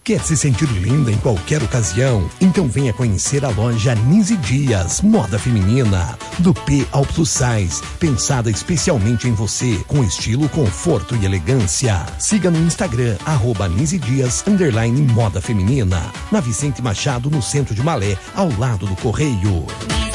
Quer se sentir linda em qualquer ocasião? Então venha conhecer a loja Nise Dias, moda feminina, do P ao Plus Size, pensada especialmente em você, com estilo, conforto e elegância. Siga no Instagram, @NiseDias_moda feminina, na Vicente Machado, no centro de Malé, ao lado do Correio.